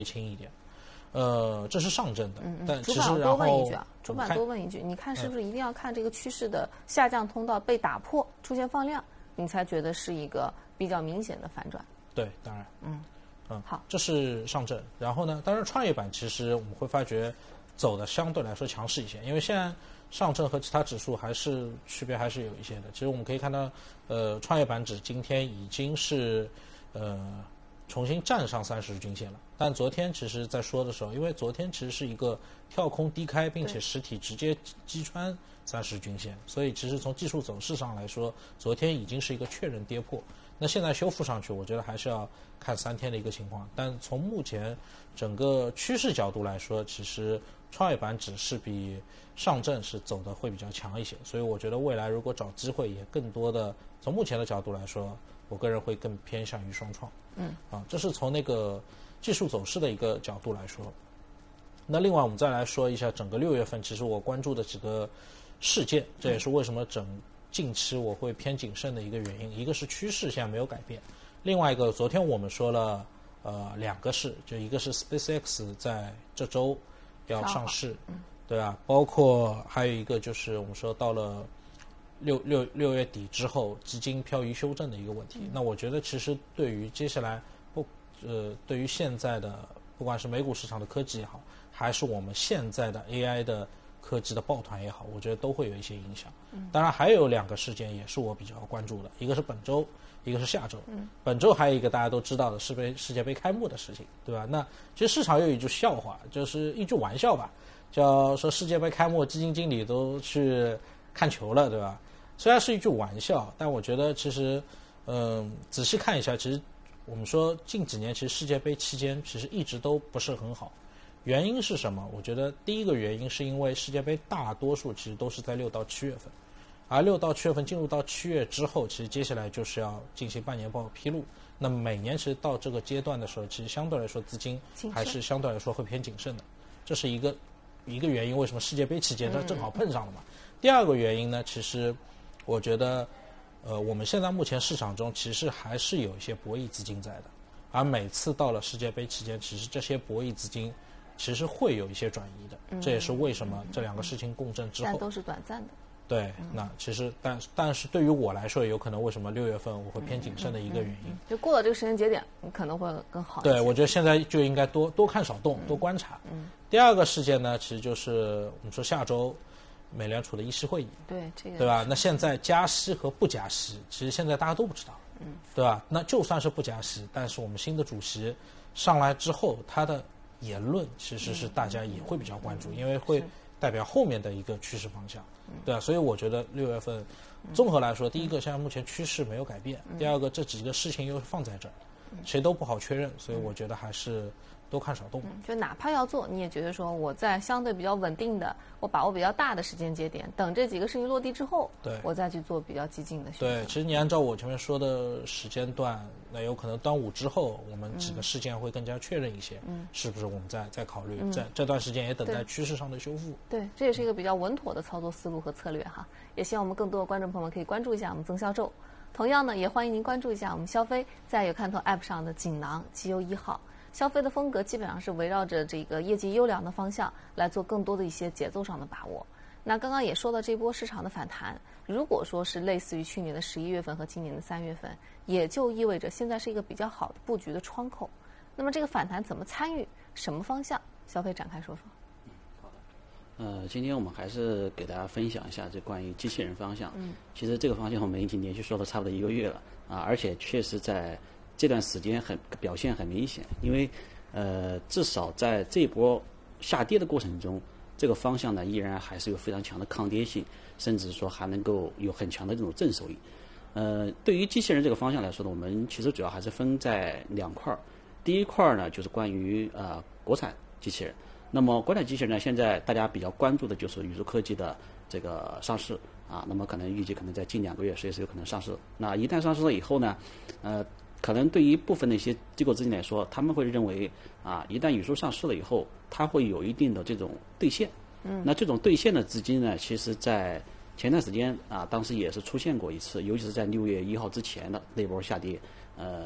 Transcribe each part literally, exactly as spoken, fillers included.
轻一点。呃，这是上证的， 嗯嗯， 但主板其实然多问一后句啊，主板多问一句，你看是不是一定要看这个趋势的下降通道被打破，出现放量，你才觉得是一个比较明显的反转？ 对，当然， 嗯嗯， 好， 这是上证。然后呢，当然创业板其实我们会发觉走的相对来说强势一些，因为现在上证和其他指数还是区别还是有一些的。其实我们可以看到，呃，创业板指今天已经是呃重新站上三十日均线了。但昨天其实在说的时候，因为昨天其实是一个跳空低开，并且实体直接击穿三十均线，所以其实从技术走势上来说，昨天已经是一个确认跌破。那现在修复上去，我觉得还是要看三天的一个情况。但从目前整个趋势角度来说，其实创业板指是比上证是走的会比较强一些。所以我觉得未来如果找机会，也更多的从目前的角度来说，我个人会更偏向于双创。 嗯， 啊，这是从那个技术走势的一个角度来说。那另外我们再来说一下整个六月份，其实我关注的几个事件，这也是为什么整近期我会偏谨慎的一个原因。一个是趋势现在没有改变，另外一个昨天我们说了呃两个事，就一个是 SpaceX 在这周要上市，对吧？包括还有一个就是我们说到了六六六月底之后基金漂移修正的一个问题。那我觉得其实对于接下来不呃对于现在的不管是美股市场的科技也好，还是我们现在的 A I 的科技的抱团也好，我觉得都会有一些影响。当然还有两个事件也是我比较关注的，一个是本周，一个是下周。本周还有一个大家都知道的世杯世界杯开幕的事情，对吧？那其实市场有一句笑话，就是一句玩笑吧，叫说世界杯开幕基金经理都去看球了，对吧？虽然是一句玩笑，但我觉得其实嗯仔细看一下，其实我们说近几年其实世界杯期间其实一直都不是很好。原因是什么？我觉得第一个原因是因为世界杯大多数其实都是在六到七月份，而六到七月份进入到七月之后，其实接下来就是要进行半年报披露。那每年其实到这个阶段的时候，其实相对来说资金还是相对来说会偏谨慎的，这是一个一个原因。为什么世界杯期间它正好碰上了嘛？第二个原因呢，其实我觉得，呃，我们现在目前市场中其实还是有一些博弈资金在的，而每次到了世界杯期间，其实这些博弈资金其实会有一些转移的，这也是为什么这两个事情共振之后， 但都是短暂的。 对，那其实但但是对于我来说，有可能为什么六月份我会偏谨慎的一个原因， 就过了这个时间节点，你可能会更好一些。 对，我觉得现在就应该多多看少动，多观察。 嗯。 第二个事件呢，其实就是我们说下周美联储的议息会议， 对这个， 对吧？那现在加息和不加息，其实现在大家都不知道， 嗯， 对吧？那就算是不加息，但是我们新的主席上来之后，他的言论其实是大家也会比较关注，因为会代表后面的一个趋势方向，对啊，所以我觉得六月份综合来说，第一个现在目前趋势没有改变，第二个这几个事情又放在这儿，谁都不好确认，所以我觉得还是多看少动。 就哪怕要做，你也觉得说我在相对比较稳定的，我把握比较大的时间节点，等这几个事情落地之后， 对， 我再去做比较激进的选择。 对，其实你按照我前面说的时间段，那有可能端午之后，我们几个事件会更加确认一些，嗯，是不是我们再再考虑，在、嗯、这段时间也等待趋势上的修复。 对，这也是一个比较稳妥的操作思路和策略哈。也希望我们更多的观众朋友们可以关注一下我们增销宙，同样呢，也欢迎您关注一下我们消费在有看透 App 上的锦囊绩优一号。消费的风格基本上是围绕着这个业绩优良的方向来做更多的一些节奏上的把握。那刚刚也说到这波市场的反弹，如果说是类似于去年的十一月份和今年的三月份，也就意味着现在是一个比较好的布局的窗口。那么这个反弹怎么参与，什么方向？消费展开说说。 嗯，好的。呃，今天我们还是给大家分享一下这关于机器人方向。嗯，其实这个方向我们已经连续说了差不多一个月了啊，而且确实在这段时间很表现很明显，因为呃，至少在这波下跌的过程中，这个方向呢依然还是有非常强的抗跌性，甚至说还能够有很强的这种正收益。呃，对于机器人这个方向来说呢，我们其实主要还是分在两块儿。第一块呢就是关于呃国产机器人。那么国产机器人呢，现在大家比较关注的就是宇宙科技的这个上市啊，那么可能预计可能在近两个月随时有可能上市。那一旦上市了以后呢，呃。可能对于部分的一些机构资金来说，他们会认为啊，一旦宇宙上市了以后，它会有一定的这种兑现。嗯，那这种兑现的资金呢，其实在前段时间啊，当时也是出现过一次，尤其是在六月一号之前的那波下跌，呃，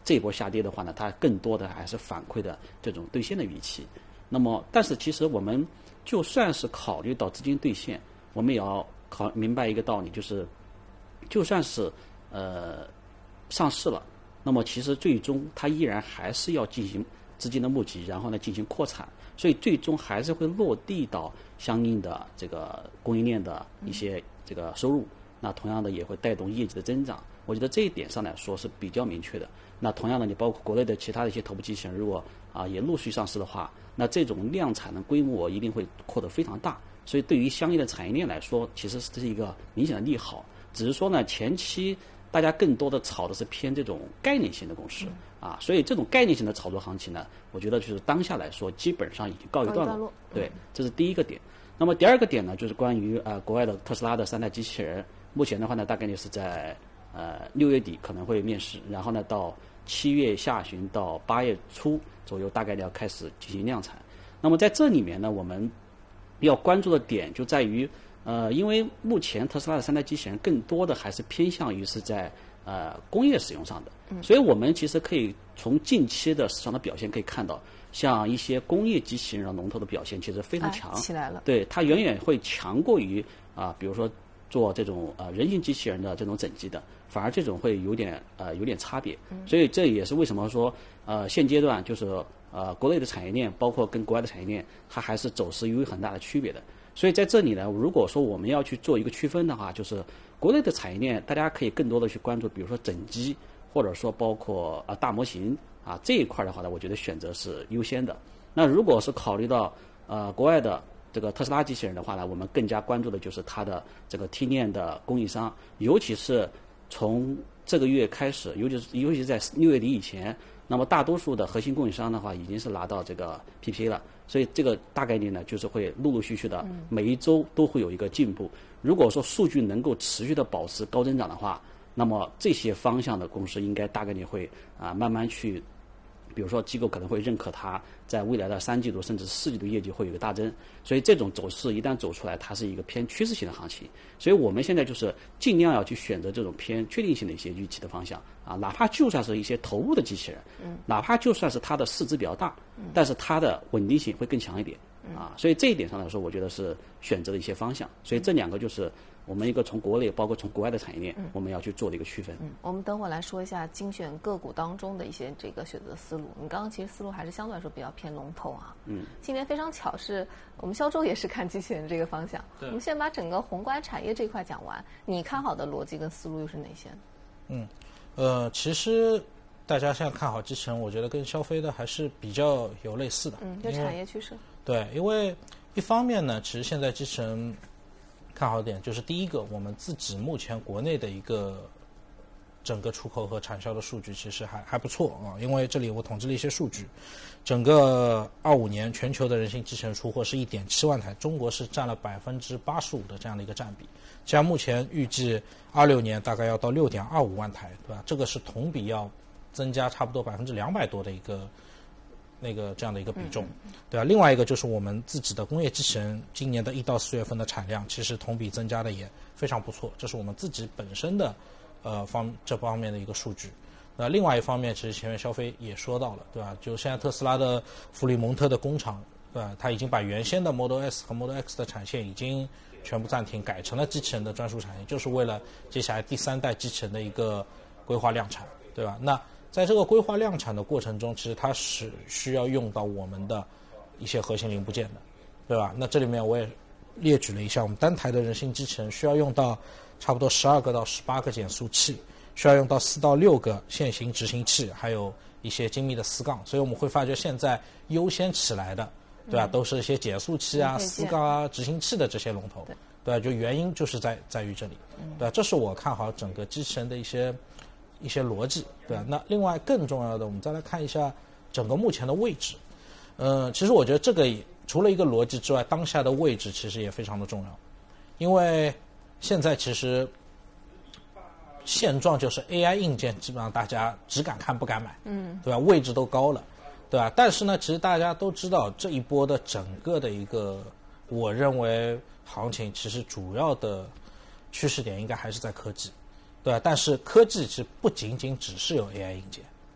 这一波下跌的话呢，它更多的还是反馈的这种兑现的预期。那么，但是其实我们就算是考虑到资金兑现，我们也要考明白一个道理，就是就算是呃上市了，那么其实最终它依然还是要进行资金的募集，然后呢进行扩产，所以最终还是会落地到相应的这个供应链的一些这个收入。那同样的也会带动业绩的增长，我觉得这一点上来说是比较明确的。那同样的，你包括国内的其他的一些头部机器人，如果啊也陆续上市的话，那这种量产的规模一定会扩得非常大。所以对于相应的产业链来说，其实这是一个明显的利好。只是说呢，前期大家更多的炒的是偏这种概念性的公司、嗯、啊，所以这种概念性的炒作行情呢，我觉得就是当下来说基本上已经告一段落。 段落对，这是第一个点。那么第二个点呢，就是关于呃国外的特斯拉的三代机器人。目前的话呢，大概率是在呃六月底可能会面世，然后呢到七月下旬到八月初左右，大概率要开始进行量产。那么在这里面呢，我们要关注的点就在于，呃，因为目前特斯拉的三代机器人更多的还是偏向于是在呃工业使用上的，嗯、所以我们其实可以从近期的市场的表现可以看到，像一些工业机器人的龙头的表现其实非常强， 哎、起来了， 对，它远远会强过于啊、呃，比如说。做这种呃人形机器人的这种整机的，反而这种会有点呃有点差别，所以这也是为什么说呃现阶段就是呃国内的产业链，包括跟国外的产业链，它还是走势有很大的区别的。所以在这里呢，如果说我们要去做一个区分的话，就是国内的产业链，大家可以更多的去关注，比如说整机，或者说包括呃大模型啊这一块的话呢，我觉得选择是优先的。那如果是考虑到呃国外的。这个特斯拉机器人的话呢，我们更加关注的就是它的这个梯链的供应商，尤其是从这个月开始，尤其是尤其是在六月底以前，那么大多数的核心供应商的话，已经是拿到这个 P P A 了，所以这个大概率呢，就是会陆陆续续的每一周都会有一个进步。如果说数据能够持续的保持高增长的话，那么这些方向的公司应该大概率会啊慢慢去。比如说，机构可能会认可它在未来的三季度甚至四季度业绩会有一个大增，所以这种走势一旦走出来，它是一个偏趋势性的行情。所以我们现在就是尽量要去选择这种偏确定性的一些预期的方向啊，哪怕就算是一些头部的机器人，嗯，哪怕就算是它的市值比较大，嗯，但是它的稳定性会更强一点啊。所以这一点上来说，我觉得是选择的一些方向。所以这两个就是我们一个从国内包括从国外的产业链，嗯、我们要去做的一个区分。 嗯，我们等会儿来说一下精选个股当中的一些这个选择思路。你刚刚其实思路还是相对来说比较偏龙头啊。 嗯。 今年非常巧是我们销售也是看机器人这个方向。 对。 我们先把整个宏观产业这块讲完，你看好的逻辑跟思路又是哪些？ 嗯，呃，其实大家现在看好机器人，我觉得跟消费的还是比较有类似的。 嗯，就产业趋势。 对，因为一方面呢，其实现在机器人。看好的点就是第一个，我们自己目前国内的一个整个出口和产销的数据其实还还不错啊，因为这里我统计了一些数据，整个二五年全球的人形机器人出货是一点七万台，中国是占了百分之八十五的这样的一个占比，像目前预计二六年大概要到六点二五万台，对吧？这个是同比要增加差不多百分之两百多的一个。那个这样的一个比重，对吧？另外一个就是我们自己的工业机器人今年的一到四月份的产量，其实同比增加的也非常不错，这是我们自己本身的呃方这方面的一个数据。那另外一方面，其实前面消费也说到了，对吧？就现在特斯拉的弗里蒙特的工厂，对吧？它已经把原先的 Model S 和 Model X 的产线已经全部暂停，改成了机器人的专属产线，就是为了接下来第三代机器人的一个规划量产，对吧？那在这个规划量产的过程中，其实它是需要用到我们的一些核心零部件的，对吧？那这里面我也列举了一下，我们单台的人形机器人需要用到差不多十二个到十八个减速器，需要用到四到六个线性执行器，还有一些精密的丝杠。所以我们会发觉现在优先起来的，对吧？嗯、都是一些减速器啊、丝杠啊、执行器的这些龙头，对，对吧？就原因就是在在于这里，对吧？这是我看好整个机器人的一些。一些逻辑，对吧？那另外更重要的，我们再来看一下整个目前的位置。呃，其实我觉得这个除了一个逻辑之外，当下的位置其实也非常的重要，因为现在其实现状就是 A I 硬件基本上大家只敢看不敢买，嗯，对吧？位置都高了，对吧？但是呢，其实大家都知道这一波的整个的一个，我认为行情其实主要的趋势点应该还是在科技。对吧？但是科技其实不仅仅只是有 A I 硬件，对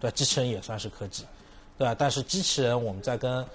对吧？机器人也算是科技，对吧？但是机器人我们在跟